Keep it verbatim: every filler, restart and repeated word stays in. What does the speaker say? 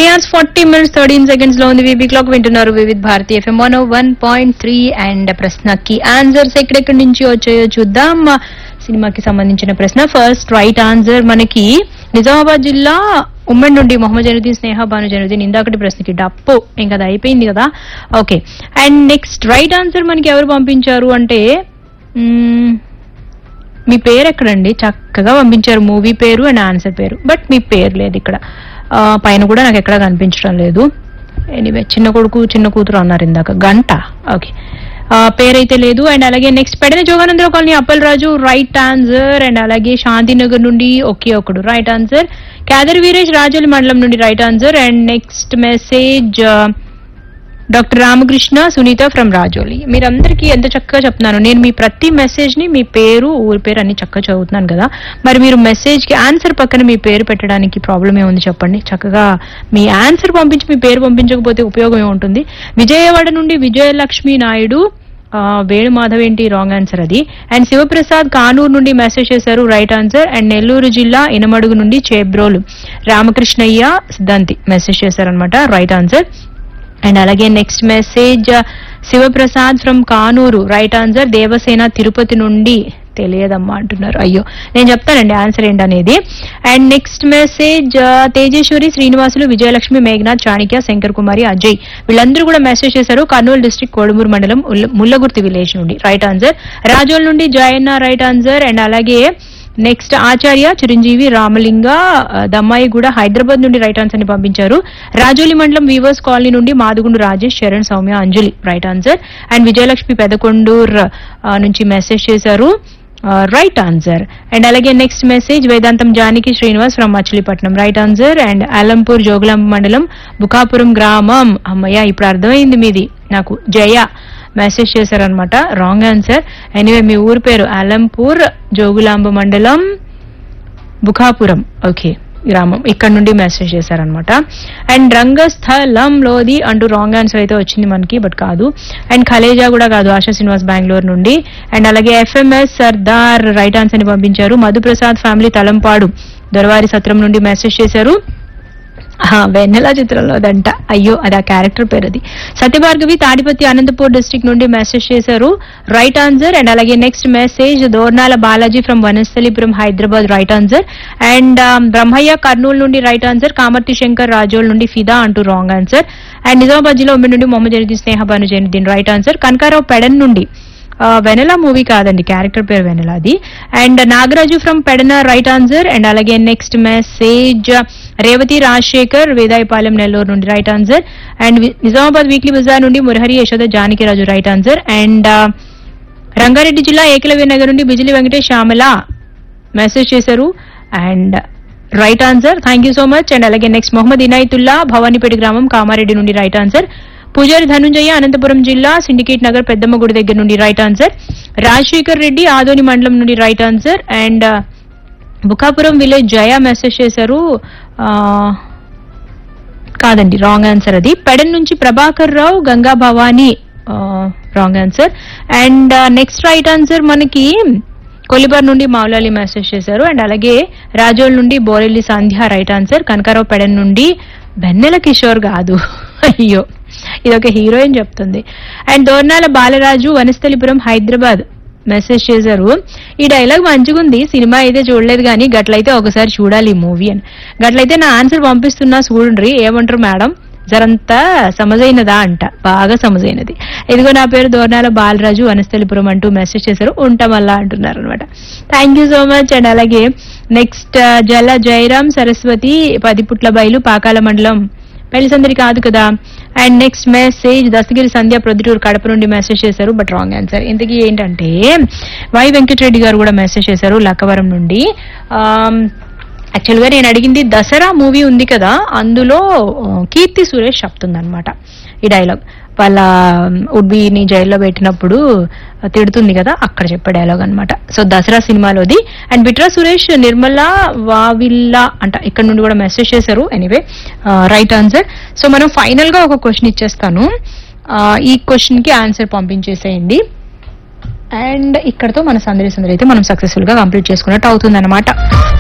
Three hours forty minutes thirteen seconds లో ఉంది VB clock. వింటున్నారు Vividh Bharati FM one one point three. And ప్రశ్నకి answers ఎక్కడెక్కడి నుంచి వచ్చాయో చూద్దాం. సినిమాకి సంబంధించిన ప్రశ్న. ఫస్ట్ రైట్ ఆన్సర్ మనకి నిజామాబాద్ జిల్లా ఉమ్మడి నుండి మొహమ్మద్ జైనుద్దీన్, స్నేహ భాను జైనుద్దీన్. ఇందాకటి ప్రశ్నకి డప్పు ఇంకా అది అయిపోయింది కదా. Okay. And next right answer మనకి ఎవరు పంపించారు అంటే మీ పేరు ఎక్కడండి, చక్కగా పంపించారు మూవీ పేరు అండ్ ఆన్సర్ పేరు, బట్ మీ పేరు లేదు ఇక్కడ పైన కూడా నాకు ఎక్కడా కనిపించడం లేదు. ఎనీవే చిన్న కొడుకు చిన్న కూతురు అన్నారు ఇందాక, గంట. ఓకే, పేరైతే లేదు. అండ్ అలాగే next Pedana Jogananda Rao colony Appalaraju right answer. And అలాగే శాంతినగర్ నుండి ఒకే ఒకడు రైట్ ఆన్సర్. కేదర్ వీరేష్ రాజోలి మండలం నుండి right answer. And next message doctor Ramakrishna Sunitha from Rajoli. మీరందరికీ ఎంత చక్కగా చెప్తున్నాను నేను. మీ ప్రతి మెసేజ్ ని మీ పేరు ఊరి పేరు అన్ని చక్కగా చదువుతున్నాను కదా. మరి మీరు మెసేజ్ కి ఆన్సర్ పక్కన మీ పేరు పెట్టడానికి ప్రాబ్లం ఏముంది చెప్పండి. చక్కగా మీ ఆన్సర్ పంపించి మీ పేరు పంపించకపోతే ఉపయోగం ఏముంటుంది. విజయవాడ నుండి విజయలక్ష్మి నాయుడు, వేణు మాధవ్ ఏంటి రాంగ్ ఆన్సర్ అది. అండ్ శివప్రసాద్ కానూరు నుండి మెసేజ్ చేశారు రైట్ ఆన్సర్. అండ్ నెల్లూరు జిల్లా ఇనమడుగు నుండి చేబ్రోలు రామకృష్ణయ్య సిద్ధాంతి మెసేజ్ చేశారనమాట రైట్ ఆన్సర్. అండ్ అలాగే next message Sivaprasad from Kanuru right answer. Devasena Tirupati నుండి తెలియదమ్మా అంటున్నారు. అయ్యో నేను చెప్తానండి ఆన్సర్ ఏంటనేది. And next message Tejeswari, Srinivasulu, Vijayalakshmi, Meghnath, Chanakya, Shankar కుమారి, అజయ్ వీళ్ళందరూ కూడా మెసేజ్ చేశారు కర్నూలు డిస్ట్రిక్ట్ కోడుమూరు మండలం ముల్లగుర్తి విలేజ్ నుండి రైట్ ఆన్సర్. రాజోల్ నుండి జయన్న రైట్ ఆన్సర్. అండ్ అలాగే నెక్స్ట్ ఆచార్య, చిరంజీవి, రామలింగ, దమ్మాయి కూడా హైదరాబాద్ నుండి రైట్ ఆన్సర్ ని పంపించారు. రాజోలి మండలం వీవర్స్ కాలనీ నుండి మాదుగుండు రాజేష్, చరణ్, సౌమ్య, అంజలి రైట్ ఆన్సర్. అండ్ విజయలక్ష్మి పెదకొండూర్ నుంచి మెసేజ్ చేశారు రైట్ ఆన్సర్. అండ్ అలాగే next message Vedantam Janaki Srinivas from Machilipatnam right answer. And Alampur Jogulamba మండలం బుకాపురం గ్రామం. అమ్మయ్య ఇప్పుడు అర్థమైంది మీది నాకు. జయ మెసేజ్ చేశారనమాట రాంగ్ ఆన్సర్. ఎనీవే మీ ఊరి పేరు అలంపూర్ జోగులాంబ మండలం బుకాపురం ఓకే గ్రామం, ఇక్కడ నుండి మెసేజ్ చేశారనమాట. అండ్ రంగస్థలంలోది అంటూ రాంగ్ ఆన్సర్ అయితే వచ్చింది మనకి, బట్ కాదు. అండ్ ఖలేజా కూడా కాదు, ఆశా శ్రీనివాస్ బెంగళూరు నుండి. అండ్ అలాగే ఎఫ్ఎంఎస్ సర్దార్ రైట్ ఆన్సర్ ని పంపించారు. మధుప్రసాద్ ఫ్యామిలీ తలంపాడు దొరవారి సత్రం నుండి మెసేజ్ చేశారు వెన్నెల చిత్రంలోదంట. అయ్యో అది ఆ క్యారెక్టర్ పేరు అది. సత్యభార్గవి తాడిపత్రి అనంతపూర్ డిస్ట్రిక్ట్ నుండి మెసేజ్ చేశారు రైట్ ఆన్సర్. అండ్ అలాగే next message Dornala Balaji from Vanasthalipuram Hyderabad right answer. And Brahmaiah Kurnool నుండి రైట్ ఆన్సర్. కామర్తి శంకర్ రాజోల్ నుండి ఫిదా అంటూ రాంగ్ ఆన్సర్. అండ్ నిజామాబాద్ జిల్లా ఉమ్మడి నుండి మొహమ్మద్ జైనుద్దీన్, స్నేహ భాను జైనుద్దీన్ రైట్ ఆన్సర్. కనకారావు పెడన్ నుండి వెనెలా మూవీ కాదండి క్యారెక్టర్ పేరు వెనెలా అది. And Nagaraju from Pedana right answer. And అలాగే నెక్స్ట్ మెసేజ్ రేవతి రాజశేఖర్ వేదాయపాలెం నెల్లూరు నుండి right answer. And Nizamabad weekly Bazar నుండి Murahari Yashoda Janakiraju right answer. And Rangareddy జిల్లా ఏకలవ్య నగర్ నుండి బిజిలి వెంకటేష్ శ్యామల మెసేజ్ చేశారు and right answer. Thank you so much. And అలాగే నెక్స్ట్ మొహమ్మద్ ఇనాయతుల్లా భవానీపేట గ్రామం కామారెడ్డి నుండి రైట్ ఆన్సర్. పూజారి ధనుంజయ అనంతపురం జిల్లా సిండికేట్ నగర్ పెద్దమ్మ గుడి దగ్గర నుండి రైట్ ఆన్సర్. రాజశేఖర్ రెడ్డి ఆదోని మండలం నుండి right answer. And బుకాపురం village Jaya message చేశారు కాదండి రాంగ్ ఆన్సర్ అది. పెడన్ నుంచి Prabhakar Rao, Ganga Bhavani wrong answer. And next right answer మనకి కొలిబార్ నుండి మౌలాలి మెసేజ్ చేశారు. అండ్ అలాగే రాజోల్ నుండి బోరెల్లి సంధ్య రైట్ ఆన్సర్. కనకారావు పెడన్ నుండి వెన్నెల కిషోర్ కాదు అయ్యో ఇదొక హీరోయిన్ చెప్తుంది. అండ్ దోర్నాల బాలరాజు వనస్థలిపురం హైదరాబాద్ మెసేజ్ చేశారు ఈ డైలాగ్ మంచిగుంది, సినిమా అయితే చూడలేదు కానీ గట్లయితే ఒకసారి చూడాలి ఈ మూవీ అని. గట్లయితే నా ఆన్సర్ పంపిస్తున్నా చూడండి ఏమంటారు మేడం, జరంతా సమజైనదా అంట, బాగా సమజైనది. ఇదిగో నా పేరు దోర్నాల బాలరాజు వనస్థలిపురం అంటూ మెసేజ్ చేశారు ఉంటామల్లా అంటున్నారు అనమాట. Thank you so much. And అలాగే నెక్స్ట్ జల జయరాం సరస్వతి పదిపుట్ల బయలు పాకాల మండలం పెళ్లిసందరి కాదు కదా. అండ్ నెక్స్ట్ మెసేజ్ దస్తగిరి సంధ్య ప్రొద్దుటూరు కడప నుండి మెసేజ్ చేశారు బట్ రాంగ్ ఆన్సర్. ఇంతకీ ఏంటంటే వై వెంకటరెడ్డి గారు కూడా మెసేజ్ చేశారు లక్కవరం నుండి. యాక్చువల్గా నేను అడిగింది దసరా మూవీ ఉంది కదా అందులో కీర్తి సురేష్ చెప్తుంది అనమాట ఈ డైలాగ్. వాళ్ళ ఉడ్బీని జైల్లో పెట్టినప్పుడు తిడుతుంది కదా అక్కడ చెప్పే డైలాగ్ అనమాట. సో దసరా సినిమాలోది. అండ్ బిట్రా సురేష్ నిర్మలా వావిల్లా అంట ఇక్కడ నుండి కూడా మెసేజ్ చేశారు. Anyway right answer. సో మనం ఫైనల్ గా ఒక క్వశ్చన్ ఇచ్చేస్తాను, ఈ క్వశ్చన్ కి ఆన్సర్ పంపించేసేయండి. అండ్ ఇక్కడతో మన సందడి సందడి అయితే మనం సక్సెస్ఫుల్ గా కంప్లీట్ చేసుకున్నట్టు అవుతుంది అనమాట.